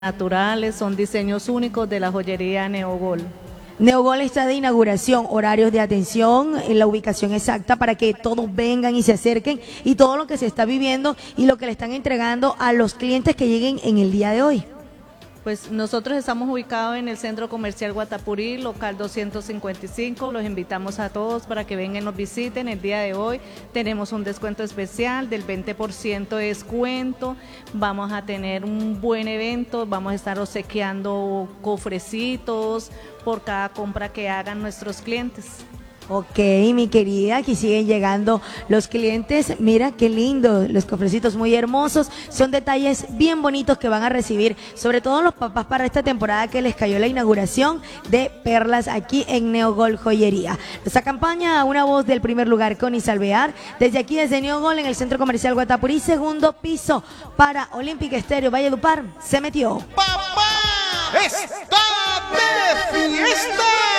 naturales, son diseños únicos de la joyería Neogol. Neogol está de inauguración, horarios de atención, en la ubicación exacta para que todos vengan y se acerquen y todo lo que se está viviendo y lo que le están entregando a los clientes que lleguen en el día de hoy. Pues nosotros estamos ubicados en el Centro Comercial Guatapurí, local 255. Los invitamos a todos para que vengan y nos visiten. El día de hoy tenemos un descuento especial del 20% de descuento. Vamos a tener un buen evento, vamos a estar obsequiando cofrecitos por cada compra que hagan nuestros clientes. Ok, mi querida, aquí siguen llegando los clientes. Mira qué lindo, los cofrecitos muy hermosos. Son detalles bien bonitos que van a recibir, sobre todo los papás para esta temporada que les cayó la inauguración de perlas aquí en Neogol Joyería. Nos acompaña una voz del primer lugar, Connie Salvear, desde aquí, desde Neogol, en el Centro Comercial Guatapurí, segundo piso para Olympic Estéreo Valledupar. Se metió. ¡Papá! ¡Está